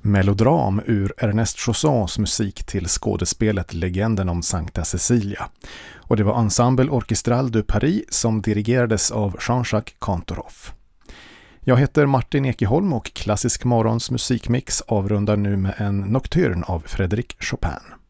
melodram ur Ernest Chaussons musik till skådespelet Legenden om Sankta Cecilia. Och det var Ensemble Orchestral de Paris som dirigerades av Jean-Jacques Cantorov. Jag heter Martin Ekeholm och Klassisk Morgons musikmix avrundar nu med en nocturne av Frédéric Chopin.